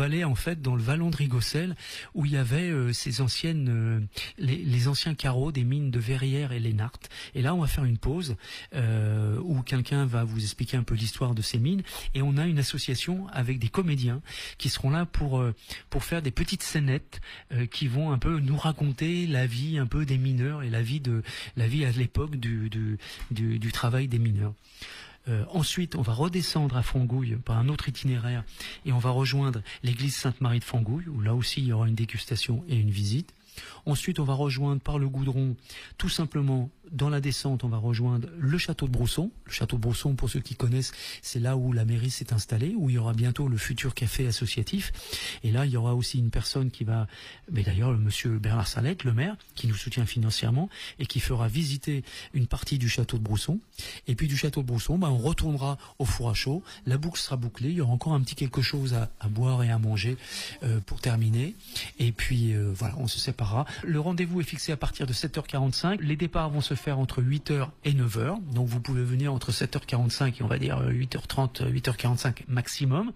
va aller en fait dans le vallon de Rigocel où il y avait ces anciennes, les anciens carreaux des mines de Verrières et Lénart. Et là, on va faire une pause où quelqu'un va vous expliquer un peu l'histoire de ces mines. Et on a une association avec des comédiens qui seront là pour faire des petites scénettes qui vont un peu nous raconter la vie un peu des mineurs et la vie à l'époque du travail des mineurs. Ensuite, on va redescendre à Frangouille par un autre itinéraire et on va rejoindre l'église Sainte-Marie de Frangouille où là aussi il y aura une dégustation et une visite. Ensuite, on va rejoindre par le Goudron, tout simplement, dans la descente, on va rejoindre le château de Brousson. Le château de Brousson, pour ceux qui connaissent, c'est là où la mairie s'est installée, où il y aura bientôt le futur café associatif. Et là, il y aura aussi une personne qui va, mais d'ailleurs, le monsieur Bernard Salette, le maire, qui nous soutient financièrement et qui fera visiter une partie du château de Brousson. Et puis du château de Brousson, on retournera au four à chaud. La boucle sera bouclée. Il y aura encore un petit quelque chose à boire et à manger pour terminer. Et puis voilà, on se séparera. Le rendez-vous est fixé à partir de 7h45. Les départs vont se faire entre 8h et 9h. Donc vous pouvez venir entre 7h45 et on va dire 8h30, 8h45 maximum.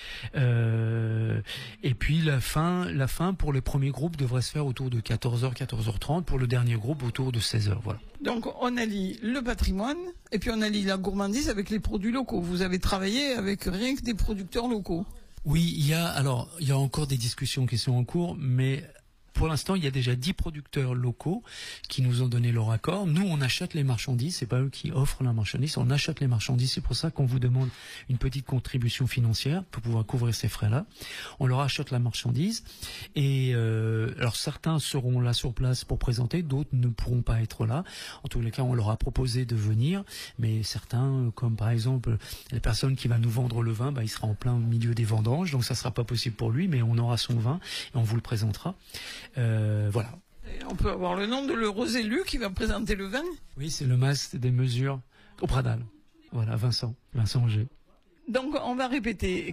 Et puis la fin pour les premiers groupes devrait se faire autour de 14h, 14h30. Pour le dernier groupe autour de 16h. Voilà. Donc on allie le patrimoine et puis on allie la gourmandise avec les produits locaux. Vous avez travaillé avec rien que des producteurs locaux. Oui, il y a encore des discussions qui sont en cours, mais pour l'instant, il y a déjà 10 producteurs locaux qui nous ont donné leur accord. Nous, on achète les marchandises, c'est pas eux qui offrent la marchandise, on achète les marchandises. C'est pour ça qu'on vous demande une petite contribution financière pour pouvoir couvrir ces frais-là. On leur achète la marchandise et alors certains seront là sur place pour présenter, d'autres ne pourront pas être là. En tous les cas, on leur a proposé de venir, mais certains, comme par exemple la personne qui va nous vendre le vin, il sera en plein milieu des vendanges, donc ça sera pas possible pour lui, mais on aura son vin et on vous le présentera. Voilà. Et on peut avoir le nom de l'heureux élu qui va présenter le vin? Oui, c'est le masque des mesures au Pradal. Voilà, Vincent Auger. Donc on va répéter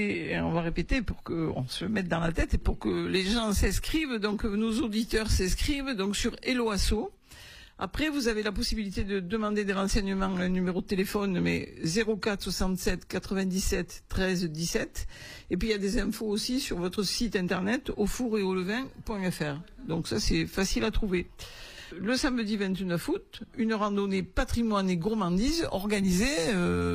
pour que on se mette dans la tête et pour que les gens s'inscrivent, donc nos auditeurs s'inscrivent donc sur Hello Asso. Après, vous avez la possibilité de demander des renseignements, un numéro de téléphone, mais 04 67 97 13 17. Et puis, il y a des infos aussi sur votre site internet, aufour-et-au-levain.fr. Donc ça, c'est facile à trouver. Le samedi 29 août, une randonnée patrimoine et gourmandise organisée,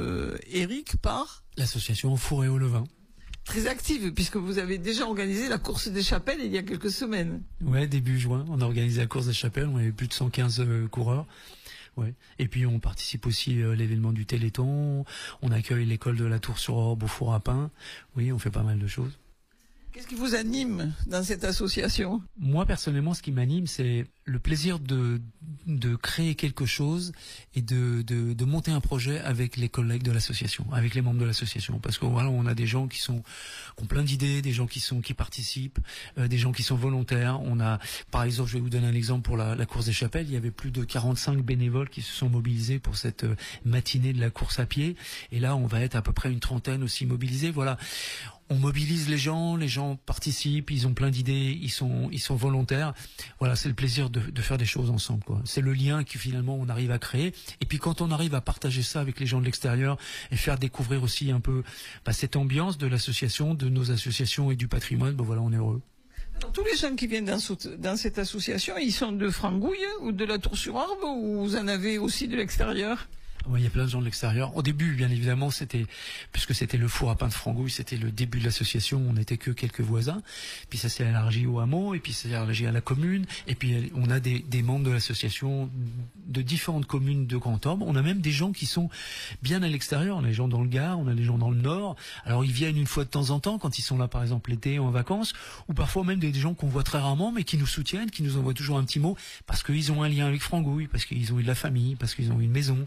Eric, par l'association Au Four et au Levain. Très active, puisque vous avez déjà organisé la course des chapelles il y a quelques semaines. Ouais, début juin, on a organisé la course des chapelles, on avait plus de 115 coureurs. Ouais. Et puis on participe aussi à l'événement du Téléthon, on accueille l'école de la Tour-sur-Orbe au Four à Pain. Oui, on fait pas mal de choses. Qu'est-ce qui vous anime dans cette association? Moi, personnellement, ce qui m'anime, c'est le plaisir de créer quelque chose et de monter un projet avec les collègues de l'association, avec les membres de l'association. Parce que voilà, on a des gens qui ont plein d'idées, des gens qui participent, des gens qui sont volontaires. On a, par exemple, je vais vous donner un exemple pour la course des chapelles. Il y avait plus de 45 bénévoles qui se sont mobilisés pour cette matinée de la course à pied. Et là, on va être à peu près une trentaine aussi mobilisés. Voilà. On mobilise les gens participent, ils ont plein d'idées, ils sont volontaires. Voilà, c'est le plaisir de faire des choses ensemble, quoi. C'est le lien que finalement on arrive à créer. Et puis quand on arrive à partager ça avec les gens de l'extérieur et faire découvrir aussi un peu cette ambiance de l'association, de nos associations et du patrimoine, voilà, on est heureux. Alors, tous les gens qui viennent dans cette association, ils sont de Frangouille ou de la Tour-sur-Orbe ou vous en avez aussi de l'extérieur? Oui, il y a plein de gens de l'extérieur. Au début, bien évidemment, puisque c'était le four à pain de Frangouille, c'était le début de l'association, on n'était que quelques voisins. Puis ça s'est élargi au hameau, et puis ça s'est élargi à la commune, et puis on a des membres de l'association de différentes communes de Grand Orbe. On a même des gens qui sont bien à l'extérieur. On a des gens dans le Gard, on a des gens dans le Nord. Alors ils viennent une fois de temps en temps, quand ils sont là par exemple l'été en vacances, ou parfois même des gens qu'on voit très rarement, mais qui nous soutiennent, qui nous envoient toujours un petit mot, parce qu'ils ont un lien avec Frangouille, parce qu'ils ont eu de la famille, parce qu'ils ont eu une maison.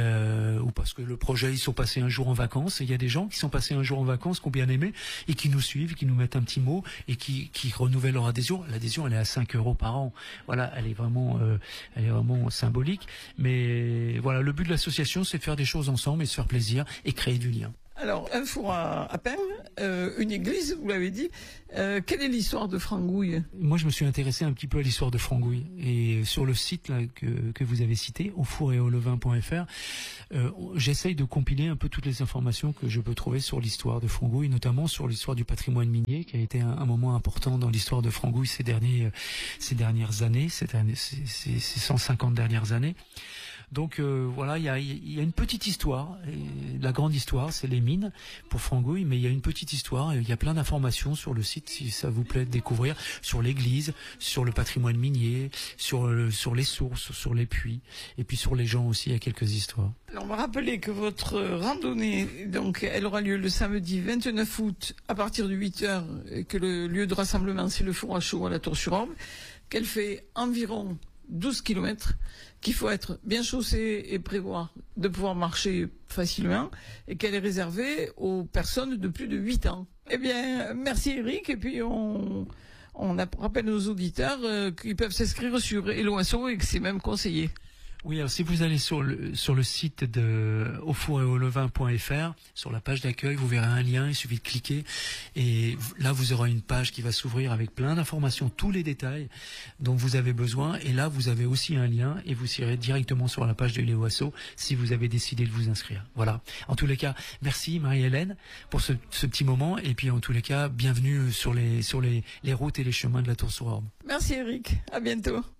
Ou parce que le projet, ils sont passés un jour en vacances, et il y a des gens qui sont passés un jour en vacances, qui ont bien aimé, et qui nous suivent, qui nous mettent un petit mot, et qui renouvellent leur adhésion. L'adhésion, elle est à 5 € par an. Voilà, elle est vraiment symbolique. Mais voilà, le but de l'association, c'est de faire des choses ensemble et se faire plaisir et créer du lien. Alors, un four à pain, une église, vous l'avez dit. Quelle est l'histoire de Frangouille? Moi, je me suis intéressé un petit peu à l'histoire de Frangouille. Et sur le site là, que vous avez cité, aufour-et-au-levain.fr, j'essaye de compiler un peu toutes les informations que je peux trouver sur l'histoire de Frangouille, notamment sur l'histoire du patrimoine minier, qui a été un moment important dans l'histoire de Frangouille ces dernières années, ces 150 dernières années. Donc voilà, il y a une petite histoire. Et la grande histoire, c'est les mines pour Frangouille, mais il y a une petite histoire. Et il y a plein d'informations sur le site, si ça vous plaît de découvrir, sur l'église, sur le patrimoine minier, sur les sources, sur les puits, et puis sur les gens aussi, il y a quelques histoires. Alors, on va rappeler que votre randonnée, donc, elle aura lieu le samedi 29 août à partir de 8h, et que le lieu de rassemblement, c'est le four à chaud à la Tour-sur-Orbe, qu'elle fait environ 12 kilomètres, qu'il faut être bien chaussé et prévoir de pouvoir marcher facilement, et qu'elle est réservée aux personnes de plus de 8 ans. Eh bien, merci Eric, et puis on rappelle nos auditeurs qu'ils peuvent s'inscrire sur Helloasso et que c'est même conseillé. Oui, alors si vous allez sur le site de aufour-et-au-levain.fr, sur la page d'accueil, vous verrez un lien, il suffit de cliquer et là vous aurez une page qui va s'ouvrir avec plein d'informations, tous les détails dont vous avez besoin, et là vous avez aussi un lien et vous irez directement sur la page de Helloasso si vous avez décidé de vous inscrire. Voilà. En tous les cas, merci Marie-Hélène pour ce petit moment, et puis en tous les cas, bienvenue sur les routes et les chemins de la Tour-sur-Orbe. Merci Eric, à bientôt.